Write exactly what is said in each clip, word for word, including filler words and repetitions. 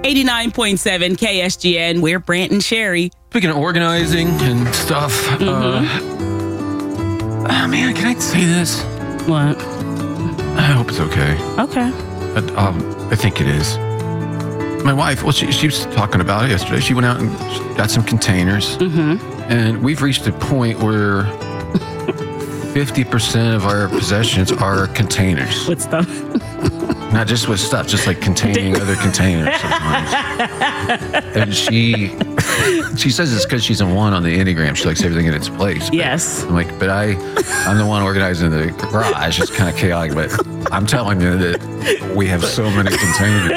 eighty-nine point seven K S G N. We're Brant and Sherry. Speaking of organizing and stuff, Mm-hmm. uh, oh man, can I say this? What? I hope it's okay. Okay. But, um, I think it is. My wife, well, she, she was talking about it yesterday. She went out and got some containers. Mm-hmm. And we've reached a point where fifty percent of our possessions are containers. With stuff. Not just with stuff, just like containing other containers sometimes. And she she says it's because she's a one on the Enneagram. She likes everything in its place. But Yes. I'm like, but I, I'm the one organizing the garage. It's kind of chaotic, but I'm telling you that we have so many containers.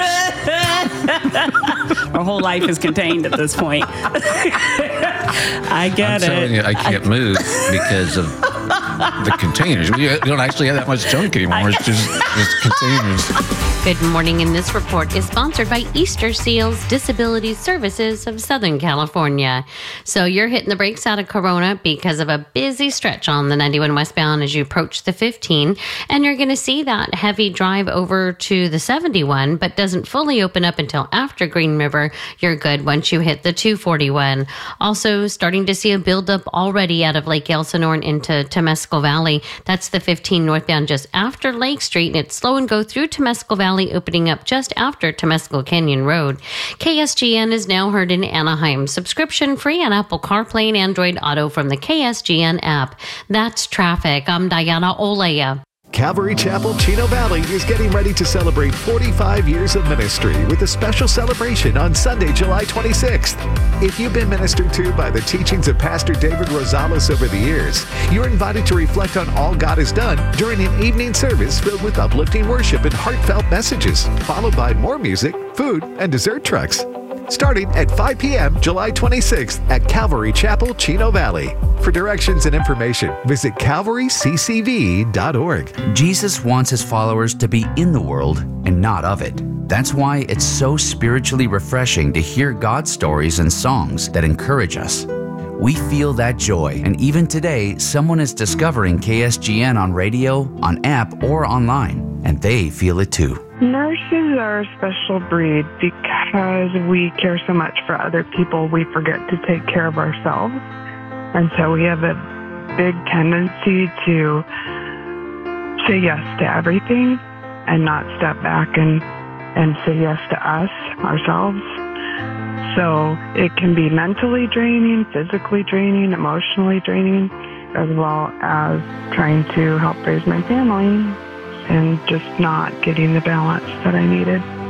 Our whole life is contained at this point. I I'm get it. telling you, I can't move because of the containers. We don't actually have that much junk anymore. It's just, just containers. Good morning, and this report is sponsored by Easter Seals Disability Services of Southern California. So you're hitting the brakes out of Corona because of a busy stretch on the ninety-one westbound as you approach the fifteen, and you're going to see that heavy drive over to the seventy-one, but doesn't fully open up until after Green River. You're good once you hit the two forty-one. Also starting to see a buildup already out of Lake Elsinore and into Temescal Valley. That's the fifteen northbound just after Lake Street, and it's slow and go through Temescal Valley, opening up just after Temescal Canyon Road. K S G N is now heard in Anaheim. Subscription free on Apple CarPlay and Android Auto from the K S G N app. That's traffic. I'm Diana Olea. Calvary Chapel, Chino Valley is getting ready to celebrate forty-five years of ministry with a special celebration on Sunday, July twenty-sixth. If you've been ministered to by the teachings of Pastor David Rosales over the years, you're invited to reflect on all God has done during an evening service filled with uplifting worship and heartfelt messages, followed by more music, food, and dessert trucks. Starting at five p.m. July twenty-sixth at Calvary Chapel, Chino Valley. For directions and information, visit calvary c c v dot org. Jesus wants his followers to be in the world and not of it. That's why it's so spiritually refreshing to hear God's stories and songs that encourage us. We feel that joy, and even today, someone is discovering K S G N on radio, on app, or online, and they feel it too. Nurses are a special breed because we care so much for other people, we forget to take care of ourselves. And so we have a big tendency to say yes to everything and not step back and, and say yes to us, ourselves. So it can be mentally draining, physically draining, emotionally draining, as well as trying to help raise my family and just not getting the balance that I needed.